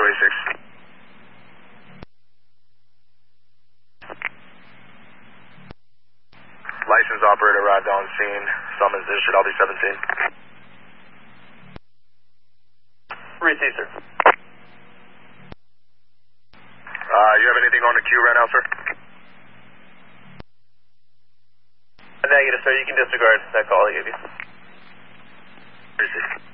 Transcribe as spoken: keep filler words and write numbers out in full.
twenty-six. Licensed operator arrived on scene. Summons issued. I'll be seventeen. Receive, sir. Uh, you have anything on the queue right now, sir? Negative, sir. You can disregard that call I gave you. Receive.